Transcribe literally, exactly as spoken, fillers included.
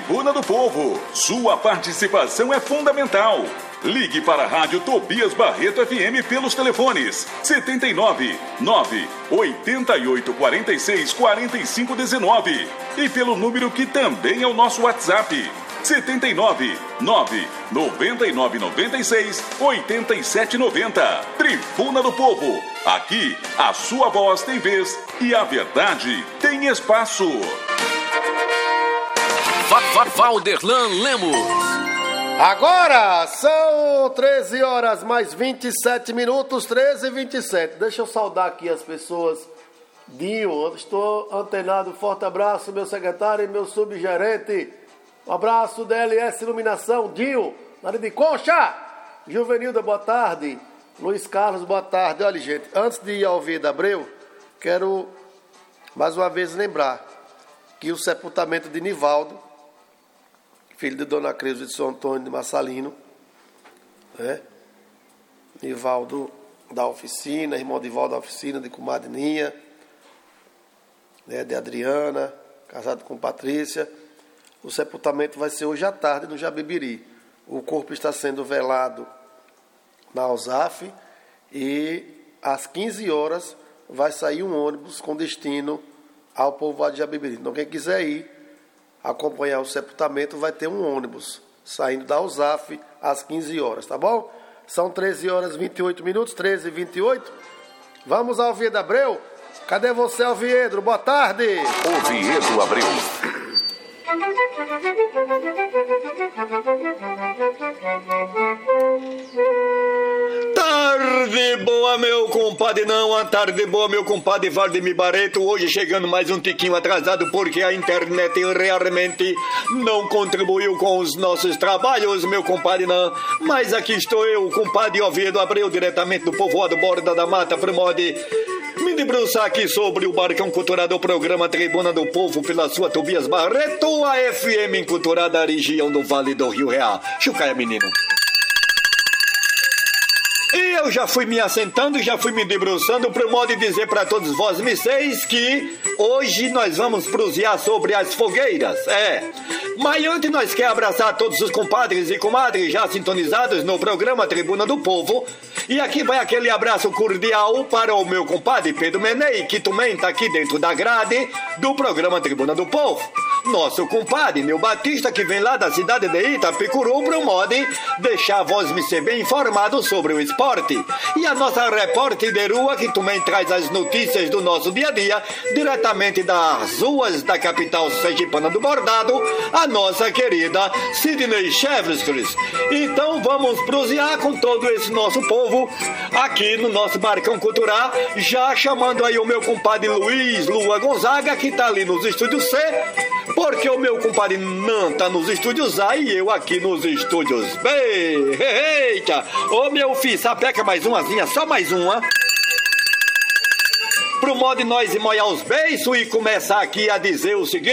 Tribuna do Povo. Sua participação é fundamental. Ligue para a Rádio Tobias Barreto F M pelos telefones setenta e nove, nove oito oito quatro seis quatro cinco um nove e pelo número que também é o nosso WhatsApp setenta e nove, nove nove nove nove seis oito sete nove zero. Tribuna do Povo. Aqui a sua voz tem vez e a verdade tem espaço. Valderlan Lemos. Agora são treze horas mais vinte e sete minutos, treze e vinte e sete. Deixa eu saudar aqui as pessoas. Dinho, estou antenado. Forte abraço, meu secretário e meu subgerente. Um abraço da L S Iluminação. Dinho, Nariz de Concha. Juvenilda, boa tarde. Luiz Carlos, boa tarde. Olha, gente, antes de ir ao Vida Abreu, quero mais uma vez lembrar que o sepultamento de Nivaldo, filho de Dona Creuza de São Antônio de Massalino, né? Nivaldo da oficina, irmão de Nivaldo da oficina, de comadre Ninha, né? De Adriana, casado com Patrícia. O sepultamento vai ser hoje à tarde no Jabibiri. O corpo está sendo velado na Alzaf e às quinze horas vai sair um ônibus com destino ao povoado de Jabibiri. Então quem quiser ir acompanhar o sepultamento vai ter um ônibus saindo da Alzaf às quinze horas, tá bom? São treze horas e vinte e oito minutos, treze e vinte e oito. Vamos ao Oviedo Abreu. Cadê você, Oviedo? Boa tarde. Oviedo Abreu. Tarde boa, meu compadre, não, a tarde boa, meu compadre Valdemir Barreto, hoje chegando mais um tiquinho atrasado porque a internet realmente não contribuiu com os nossos trabalhos, meu compadre, não, mas aqui estou eu, compadre Oviedo Abreu, diretamente do povoado Borda da Mata, pro modo de me debruçar aqui sobre o Barcão Cultural do programa Tribuna do Povo pela sua Tobias Barreto, a F M Cultural da região do Vale do Rio Real. Chucaia, menino. E eu já fui me assentando, já fui me debruçando pro modo de dizer para todos vós, misseis, que hoje nós vamos prosear sobre as fogueiras, é. Mas antes nós quer abraçar todos os compadres e comadres já sintonizados no programa Tribuna do Povo. E aqui vai aquele abraço cordial para o meu compadre Pedro Menei, que também tá aqui dentro da grade do programa Tribuna do Povo. Nosso compadre Nil Batista, que vem lá da cidade de Itapicuru, pro modo de deixar vós me ser bem informado sobre o esporte. E a nossa repórter de rua, que também traz as notícias do nosso dia a dia, diretamente das ruas da capital sergipana do Bordado, a nossa querida Sidney Chevrescris. Então vamos prosear com todo esse nosso povo aqui no nosso Barcão Cultural, já chamando aí o meu compadre Luiz Lua Gonzaga, que tá ali nos estúdios C, porque o meu compadre não tá nos estúdios A e eu aqui nos estúdios B. Eita! Ô meu filho, sapeca mais umazinha, só mais uma. Pro modo de nós molhar os beiços e começar aqui a dizer o seguinte.